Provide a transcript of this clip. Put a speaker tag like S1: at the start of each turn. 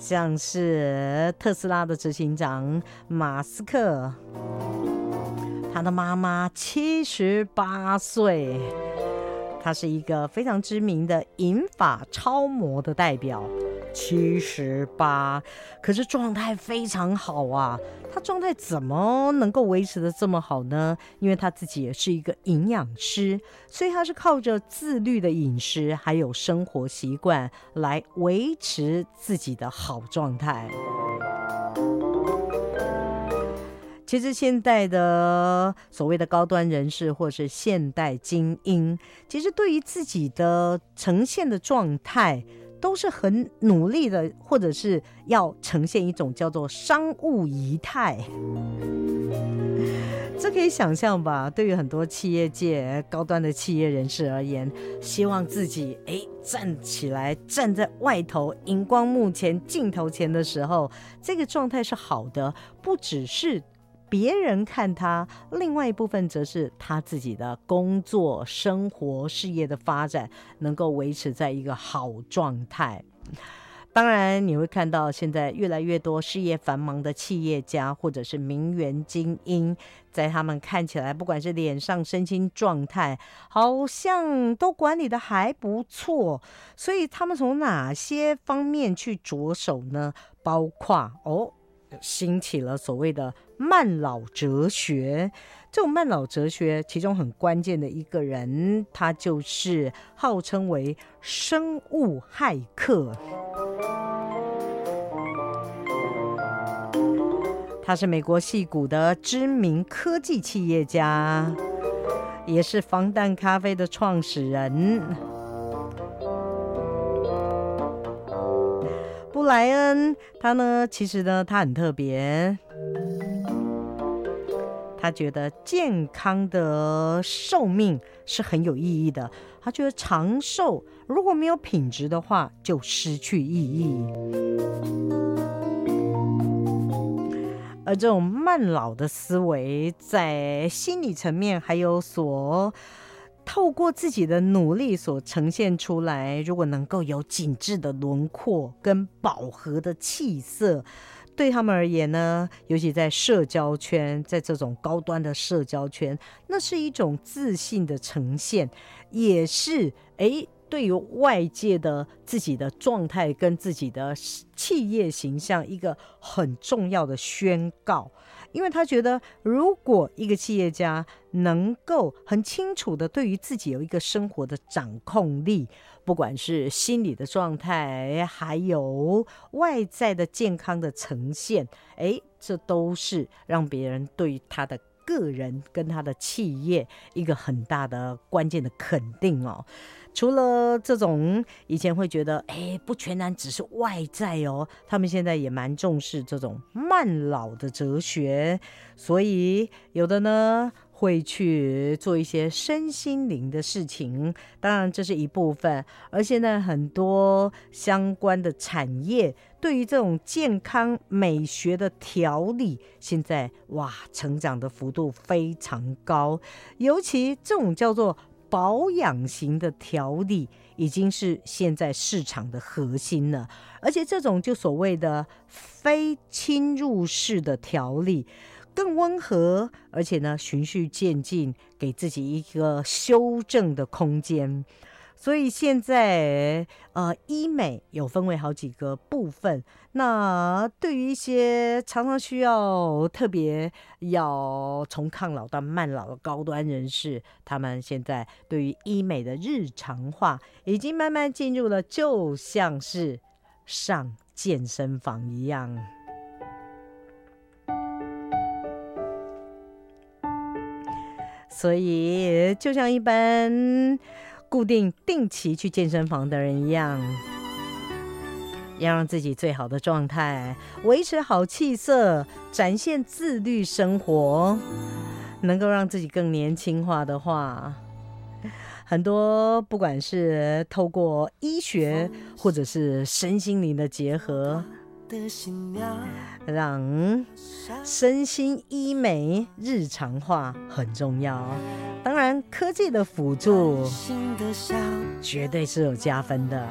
S1: 像是特斯拉的执行长马斯克，他的妈妈78岁，他是一个非常知名的银发超模的代表，78，可是状态非常好啊。他状态怎么能够维持得这么好呢？因为他自己也是一个营养师，所以他是靠着自律的饮食还有生活习惯来维持自己的好状态。其实现代的所谓的高端人士或是现代精英，其实对于自己的呈现的状态都是很努力的，或者是要呈现一种叫做商务仪态。这可以想象吧，对于很多企业界高端的企业人士而言，希望自己站起来，站在外头荧光幕前镜头前的时候，这个状态是好的，不只是别人看他，另外一部分则是他自己的工作、生活、事业的发展能够维持在一个好状态。当然你会看到现在越来越多事业繁忙的企业家或者是名媛精英，在他们看起来不管是脸上身心状态好像都管理的还不错，所以他们从哪些方面去着手呢？包括兴起了所谓的慢老哲学。这种慢老哲学其中很关键的一个人，他就是号称为生物骇客。他是美国矽谷的知名科技企业家，也是防弹咖啡的创始人。布莱恩他呢，其实呢他很特别，他觉得健康的寿命是很有意义的，他觉得长寿如果没有品质的话就失去意义。而这种慢老的思维在心理层面还有所透过自己的努力所呈现出来，如果能够有紧致的轮廓跟饱和的气色，对他们而言呢，尤其在社交圈，在这种高端的社交圈，那是一种自信的呈现，也是对于外界的自己的状态跟自己的企业形象一个很重要的宣告。因为他觉得如果一个企业家能够很清楚的对于自己有一个生活的掌控力，不管是心理的状态还有外在的健康的呈现，这都是让别人对他的个人跟他的企业一个很大的关键的肯定哦。除了这种以前会觉得不全然只是外在哦，他们现在也蛮重视这种慢老的哲学，所以有的呢会去做一些身心灵的事情，当然这是一部分。而现在很多相关的产业对于这种健康美学的调理，现在成长的幅度非常高，尤其这种叫做保养型的调理已经是现在市场的核心了。而且这种就所谓的非侵入式的调理更温和，而且呢循序渐进，给自己一个修正的空间。所以现在医美有分为好几个部分，那对于一些常常需要特别要从抗老到慢老的高端人士，他们现在对于医美的日常化已经慢慢进入了就像是上健身房一样。所以就像一般固定定期去健身房的人一样，要让自己最好的状态，维持好气色，展现自律生活，能够让自己更年轻化的话，很多不管是透过医学或者是身心灵的结合，让身心医美日常化很重要。当然科技的辅助绝对是有加分的。